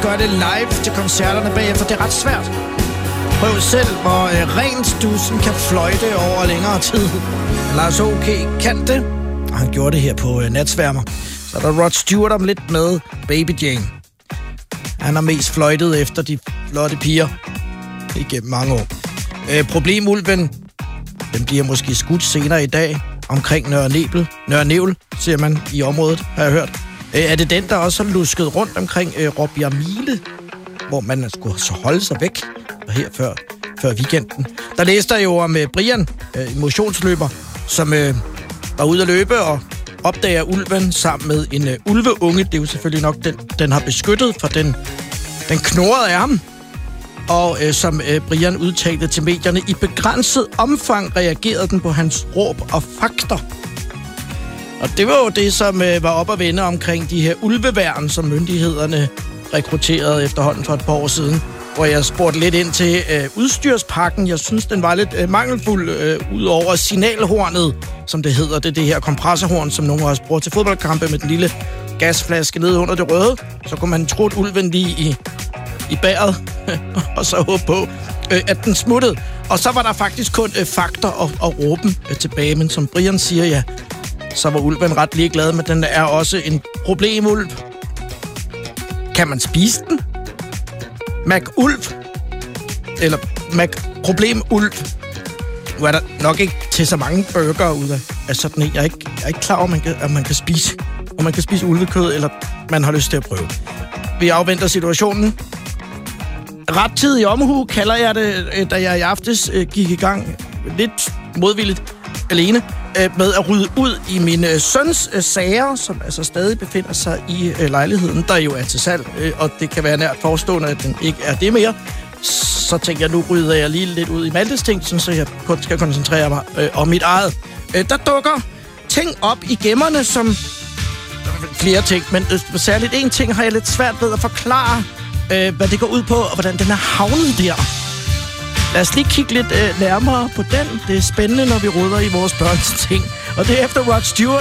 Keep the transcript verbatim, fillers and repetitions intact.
gør det live til koncerterne bagefter. Det er ret svært. Prøv selv, hvor øh, rent stussen kan fløjte over længere tid. Lars O K kan det, og han gjorde det her på øh, Natsværmer. Så er der Rod Stewart om lidt med Baby Jane. Han har mest fløjtet efter de flotte piger igennem mange år. Øh, Problemulven, den bliver måske skudt senere i dag omkring Nørre Nebel. Nørre Nebel, siger man i området, har jeg hørt. Øh, er det den, der også har lusket rundt omkring øh, Råbjerg-Mile, hvor man skulle så holde sig væk her før, før weekenden? Der læste jeg jo om øh, Brian, øh, motionsløber, som øh, var ude at løbe og opdager ulven sammen med en øh, ulveunge. Det er jo selvfølgelig nok den, den har beskyttet, for den, den knurrede af ham. Og øh, som øh, Brian udtalte til medierne, i begrænset omfang reagerede den på hans råb og fakter. Og det var jo det, som øh, var op at vende omkring de her ulveværn, som myndighederne rekrutterede efterhånden for et par år siden. Hvor jeg spurgte lidt ind til øh, udstyrspakken. Jeg synes, den var lidt øh, mangelfuld øh, ud over signalhornet, som det hedder. Det er det her kompressorhorn, som nogle også bruger til fodboldkampe med den lille gasflaske nede under det røde. Så kunne man tro, at ulven lige i, i bæret, og så håbe på, øh, at den smuttede. Og så var der faktisk kun øh, fakter og, og råben øh, tilbage. Men som Brian siger, ja, så var ulven ret ligeglad, men den er også en problemulv. Kan man spise den? Mac-ulv, eller Mac-problem-ulv. Nu er der nok ikke til så mange burger ud af, af sådan en. Jeg er ikke, jeg er ikke klar over, at man kan, at man kan spise, om man kan spise ulvekød, eller man har lyst til at prøve. Vi afventer situationen. Rettidig omhu kalder jeg det, da jeg i aftes gik i gang lidt modvilligt alene med at rydde ud i min søns sager, som altså stadig befinder sig i lejligheden, der jo er til salg, og det kan være nært forestående, at den ikke er det mere. Så tænker jeg, nu rydder jeg lige lidt ud i Maltes ting, så jeg kun skal koncentrere mig øh, om mit eget. Øh, der dukker ting op i gemmerne, som flere ting, men øh, særligt en ting har jeg lidt svært ved at forklare, øh, hvad det går ud på, og hvordan den er havnet der. Lad os lige kigge lidt øh, nærmere på den. Det er spændende, når vi ruder i vores børns ting. Og det er efter Rod Stewart.